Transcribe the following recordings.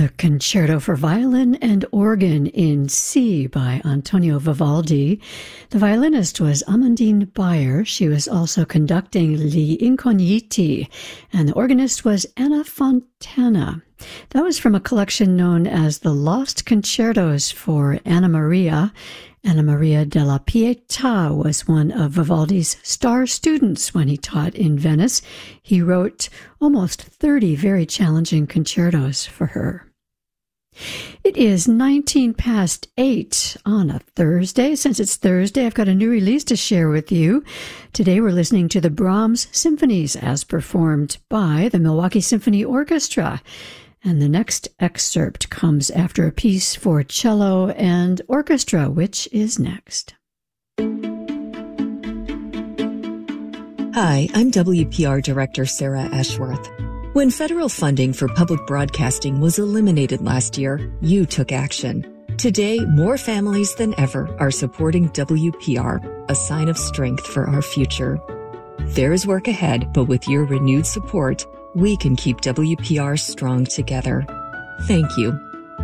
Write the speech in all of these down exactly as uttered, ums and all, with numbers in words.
The Concerto for Violin and Organ in C by Antonio Vivaldi. The violinist was Amandine Bayer. She was also conducting Gli Incogniti, and the organist was Anna Fontana. That was from a collection known as the Lost Concertos for Anna Maria. Anna Maria della Pietà was one of Vivaldi's star students when he taught in Venice. He wrote almost thirty very challenging concertos for her. It is nineteen past eight on a Thursday. Since it's Thursday, I've got a new release to share with you. Today we're listening to the Brahms Symphonies as performed by the Milwaukee Symphony Orchestra. And the next excerpt comes after a piece for cello and orchestra, which is next. Hi, I'm W P R Director Sarah Ashworth. When federal funding for public broadcasting was eliminated last year, you took action. Today, more families than ever are supporting W P R, a sign of strength for our future. There is work ahead, but with your renewed support, we can keep W P R strong together. Thank you.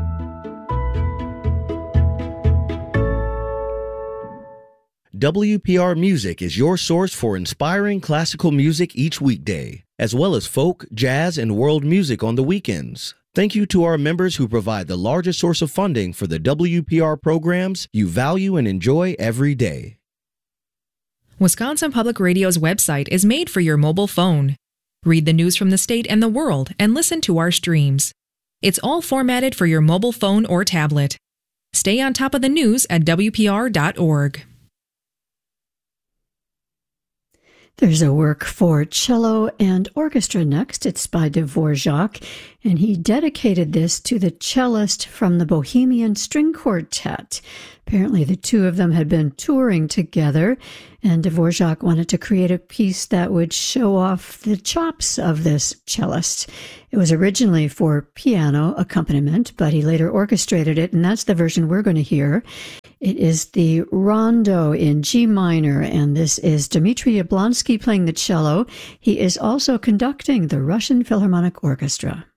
W P R Music is your source for inspiring classical music each weekday, as well as folk, jazz, and world music on the weekends. Thank you to our members who provide the largest source of funding for the W P R programs you value and enjoy every day. Wisconsin Public Radio's website is made for your mobile phone. Read the news from the state and the world and listen to our streams. It's all formatted for your mobile phone or tablet. Stay on top of the news at W P R dot org. There's a work for cello and orchestra next. It's by Dvorak, and he dedicated this to the cellist from the Bohemian String Quartet. Apparently the two of them had been touring together, and Dvorak wanted to create a piece that would show off the chops of this cellist. It was originally for piano accompaniment, but he later orchestrated it, and that's the version we're going to hear. It is the Rondo in G minor, and this is Dmitry Yablonsky playing the cello. He is also conducting the Russian Philharmonic Orchestra.